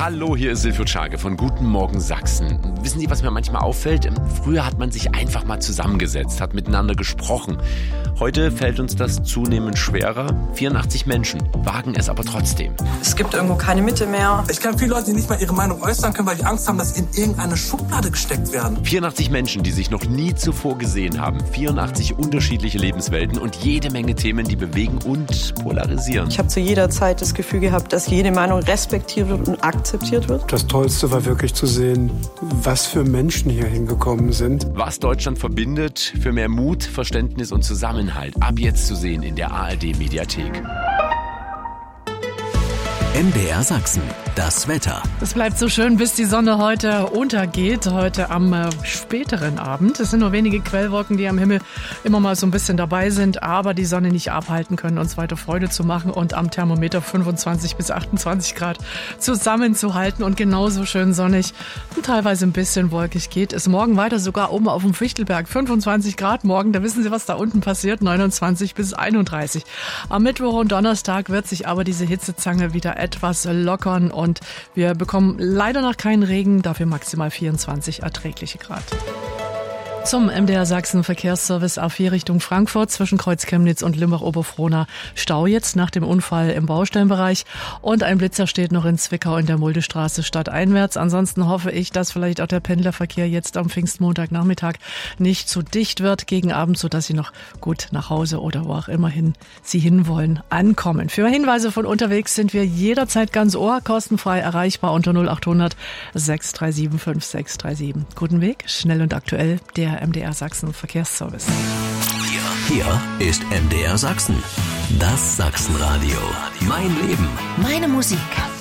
Hallo, hier ist Silvio Czage von Guten Morgen Sachsen. Wissen Sie, was mir manchmal auffällt? Früher hat man sich einfach mal zusammengesetzt, hat miteinander gesprochen. Heute fällt uns das zunehmend schwerer. 84 Menschen wagen es aber trotzdem. Es gibt irgendwo keine Mitte mehr. Ich kenne viele Leute, die nicht mal ihre Meinung äußern können, weil die Angst haben, dass sie in irgendeine Schublade gesteckt werden. 84 Menschen, die sich noch nie zuvor gesehen haben. 84 unterschiedliche Lebenswelten und jede Menge Themen, die bewegen und polarisieren. Ich habe zu jeder Zeit das Gefühl gehabt, dass jede Meinung respektiert wird und akzeptiert wird. Das Tollste war wirklich zu sehen, was für Menschen hier hingekommen sind. Was Deutschland verbindet, für mehr Mut, Verständnis und Zusammenhalt. Ab jetzt zu sehen in der ARD-Mediathek. MDR Sachsen, das Wetter. Es bleibt so schön, bis die Sonne heute untergeht, heute am späteren Abend. Es sind nur wenige Quellwolken, die am Himmel immer mal so ein bisschen dabei sind, aber die Sonne nicht abhalten können, uns weiter Freude zu machen und am Thermometer 25 bis 28 Grad zusammenzuhalten und genauso schön sonnig und teilweise ein bisschen wolkig geht es morgen weiter, sogar oben auf dem Fichtelberg 25 Grad morgen. Da wissen Sie, was da unten passiert, 29 bis 31. Am Mittwoch und Donnerstag wird sich aber diese Hitzezange wieder etwas lockern und wir bekommen leider noch keinen Regen, dafür maximal 24 erträgliche Grad. Zum MDR Sachsen Verkehrsservice A4 Richtung Frankfurt zwischen Kreuz Chemnitz und Limbach-Oberfrohna. Stau jetzt nach dem Unfall im Baustellenbereich und ein Blitzer steht noch in Zwickau in der Muldestraße stadteinwärts. Ansonsten hoffe ich, dass vielleicht auch der Pendlerverkehr jetzt am Pfingstmontagnachmittag nicht zu dicht wird gegen Abend, sodass Sie noch gut nach Hause oder wo auch immerhin Sie hinwollen ankommen. Für Hinweise von unterwegs sind wir jederzeit ganz ohr, kostenfrei erreichbar unter 0800 637 5637. Guten Weg, schnell und aktuell, der MDR Sachsen Verkehrsservice. Hier ist MDR Sachsen, das Sachsenradio. Mein Leben, meine Musik.